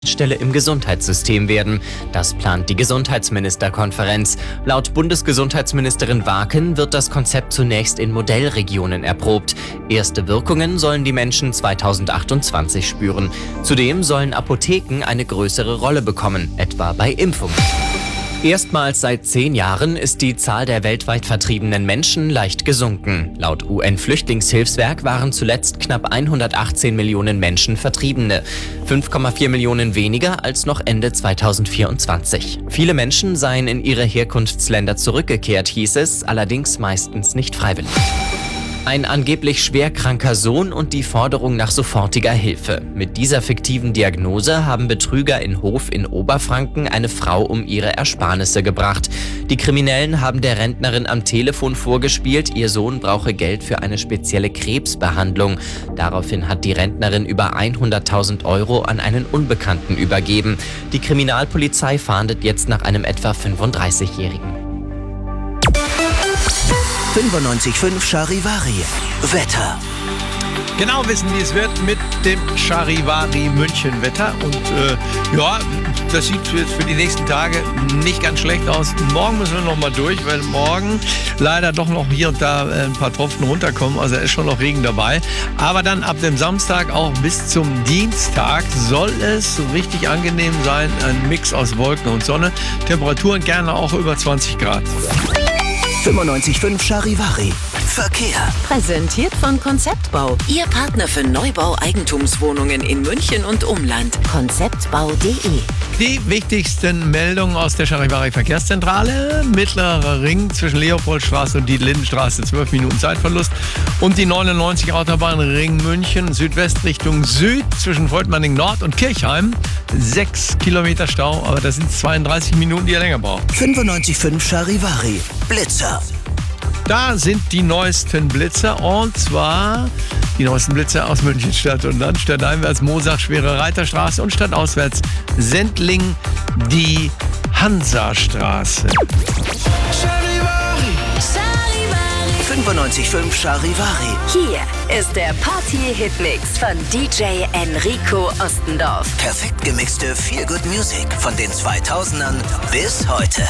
Stelle im Gesundheitssystem werden. Das plant die Gesundheitsministerkonferenz. Laut Bundesgesundheitsministerin Waken wird das Konzept zunächst in Modellregionen erprobt. Erste Wirkungen sollen die Menschen 2028 spüren. Zudem sollen Apotheken eine größere Rolle bekommen, etwa bei Impfungen. Erstmals seit 10 Jahren ist die Zahl der weltweit vertriebenen Menschen leicht gesunken. Laut UN-Flüchtlingshilfswerk waren zuletzt knapp 118 Millionen Menschen Vertriebene. 5,4 Millionen weniger als noch Ende 2024. Viele Menschen seien in ihre Herkunftsländer zurückgekehrt, hieß es, allerdings meistens nicht freiwillig. Ein angeblich schwerkranker Sohn und die Forderung nach sofortiger Hilfe. Mit dieser fiktiven Diagnose haben Betrüger in Hof in Oberfranken eine Frau um ihre Ersparnisse gebracht. Die Kriminellen haben der Rentnerin am Telefon vorgespielt, ihr Sohn brauche Geld für eine spezielle Krebsbehandlung. Daraufhin hat die Rentnerin über 100.000 Euro an einen Unbekannten übergeben. Die Kriminalpolizei fahndet jetzt nach einem etwa 35-Jährigen. 95.5 Charivari. Wetter. Genau wissen, wie es wird mit dem Charivari München Wetter. Und das sieht jetzt für die nächsten Tage nicht ganz schlecht aus. Morgen müssen wir noch mal durch, weil morgen leider doch noch hier und da ein paar Tropfen runterkommen. Also ist schon noch Regen dabei. Aber dann ab dem Samstag auch bis zum Dienstag soll es richtig angenehm sein. Ein Mix aus Wolken und Sonne. Temperaturen gerne auch über 20 Grad. 95.5 Charivari. Verkehr. Präsentiert von Konzeptbau. Ihr Partner für Neubau Eigentumswohnungen in München und Umland. Konzeptbau.de. Die wichtigsten Meldungen aus der Charivari Verkehrszentrale. Mittlerer Ring zwischen Leopoldstraße und Dietl-Lindenstraße, 12 Minuten Zeitverlust. Und die 99 Autobahn Ring München, Südwest Richtung Süd zwischen Voigtmanning Nord und Kirchheim. 6 Kilometer Stau, aber das sind 32 Minuten, die ihr länger braucht. 95.5 Charivari. Blitzer. Da sind die neuesten Blitzer, und zwar die neuesten Blitzer aus München Stadt und Land. Stadteinwärts Moosach, Schwere Reiterstraße und stadtauswärts Sendling, die Hansastraße. 95.5 Charivari. Hier ist der Party-Hitmix von DJ Enrico Ostendorf. Perfekt gemixte Feel-Good Music von den 2000ern bis heute.